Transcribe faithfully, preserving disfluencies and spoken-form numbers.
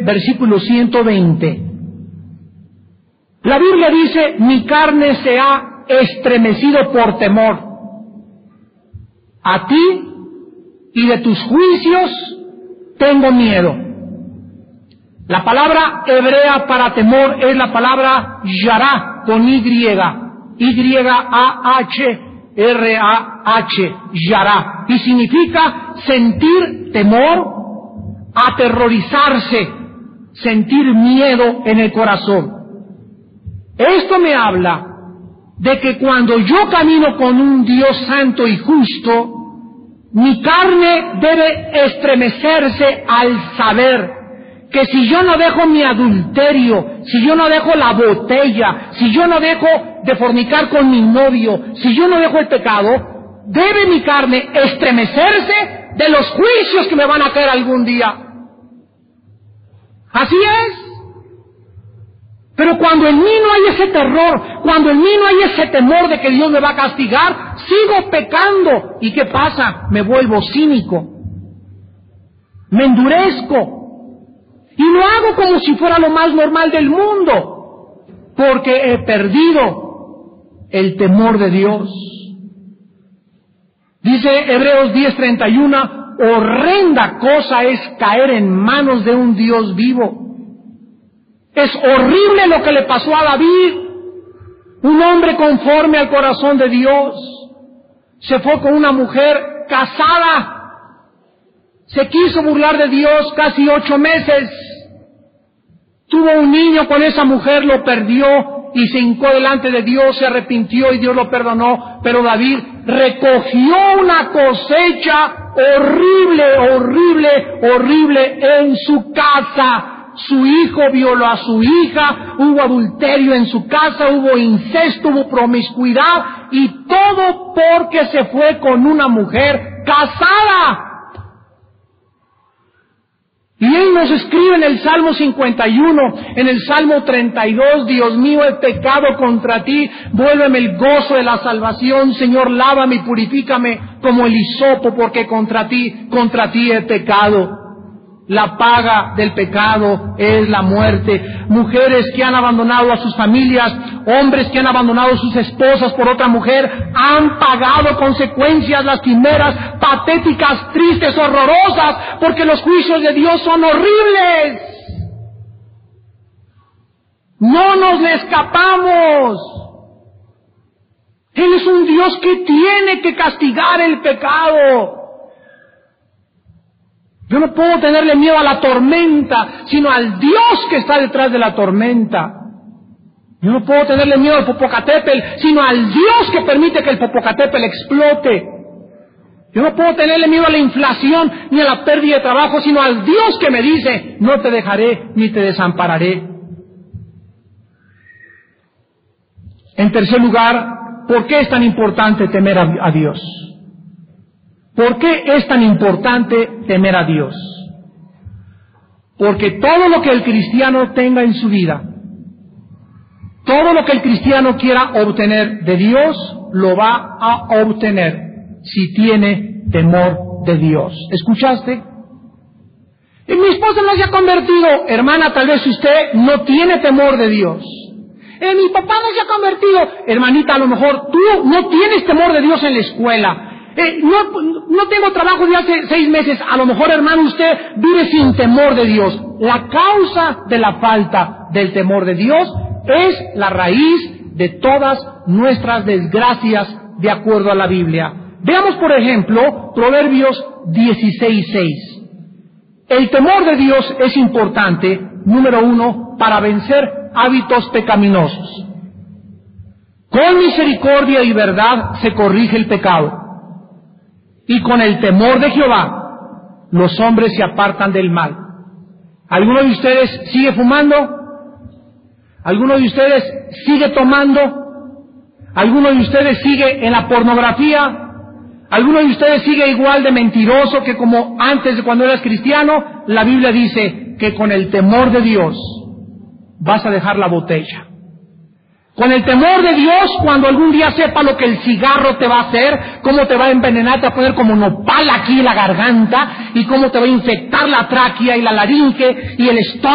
versículo ciento veinte. La Biblia dice: mi carne se ha estremecido por temor. A ti y de tus juicios tengo miedo. La palabra hebrea para temor es la palabra yará, con Y, Y A H R A H, yará, y significa sentir temor, aterrorizarse, sentir miedo en el corazón. Esto me habla de que cuando yo camino con un Dios santo y justo, mi carne debe estremecerse al saber que si yo no dejo mi adulterio, si yo no dejo la botella, si yo no dejo de fornicar con mi novio, si yo no dejo el pecado, debe mi carne estremecerse de los juicios que me van a caer algún día. Así es. Pero cuando en mí no hay ese terror, cuando en mí no hay ese temor de que Dios me va a castigar, sigo pecando. ¿Y qué pasa? Me vuelvo cínico, me endurezco, y lo hago como si fuera lo más normal del mundo, porque he perdido el temor de Dios. Dice Hebreos diez treinta y uno, horrenda cosa es caer en manos de un Dios vivo. Es horrible lo que le pasó a David, un hombre conforme al corazón de Dios. Se fue con una mujer casada, se quiso burlar de Dios casi ocho meses, tuvo un niño con esa mujer, lo perdió y se hincó delante de Dios, se arrepintió y Dios lo perdonó. Pero David recogió una cosecha horrible, horrible, horrible en su casa. Su hijo violó a su hija, hubo adulterio en su casa, hubo incesto, hubo promiscuidad, y todo porque se fue con una mujer casada. Y él nos escribe en el Salmo cincuenta y uno, en el Salmo treinta y dos, Dios mío, he pecado contra ti, vuélveme el gozo de la salvación, Señor, lávame y purifícame como el hisopo, porque contra ti, contra ti he pecado. La paga del pecado es la muerte. Mujeres que han abandonado a sus familias, hombres que han abandonado a sus esposas por otra mujer, han pagado consecuencias lastimeras, patéticas, tristes, horrorosas, porque los juicios de Dios son horribles. No nos le escapamos. Él es un Dios que tiene que castigar el pecado. Yo no puedo tenerle miedo a la tormenta, sino al Dios que está detrás de la tormenta. Yo no puedo tenerle miedo al Popocatépetl, sino al Dios que permite que el Popocatépetl explote. Yo no puedo tenerle miedo a la inflación ni a la pérdida de trabajo, sino al Dios que me dice: no te dejaré ni te desampararé. En tercer lugar, ¿por qué es tan importante temer a, a Dios? ¿Por qué es tan importante temer a Dios? Porque todo lo que el cristiano tenga en su vida, todo lo que el cristiano quiera obtener de Dios, lo va a obtener si tiene temor de Dios. ¿Escuchaste? Y mi esposa no se ha convertido. Hermana, tal vez usted no tiene temor de Dios. Eh, mi papá no se ha convertido. Hermanita, a lo mejor tú no tienes temor de Dios en la escuela. Eh, no, no tengo trabajo de hace seis meses. A lo mejor, hermano, usted vive sin temor de Dios. La causa de la falta del temor de Dios es la raíz de todas nuestras desgracias, de acuerdo a la Biblia. Veamos, por ejemplo, Proverbios dieciséis seis. El temor de Dios es importante, número uno, para vencer hábitos pecaminosos. Con misericordia y verdad se corrige el pecado. Y con el temor de Jehová, los hombres se apartan del mal. ¿Alguno de ustedes sigue fumando? ¿Alguno de ustedes sigue tomando? ¿Alguno de ustedes sigue en la pornografía? ¿Alguno de ustedes sigue igual de mentiroso que como antes de cuando eras cristiano? La Biblia dice que con el temor de Dios vas a dejar la botella. Con el temor de Dios, cuando algún día sepa lo que el cigarro te va a hacer, cómo te va a envenenar, te va a poner como nopal aquí en la garganta, y cómo te va a infectar la tráquea y la laringe y el estómago,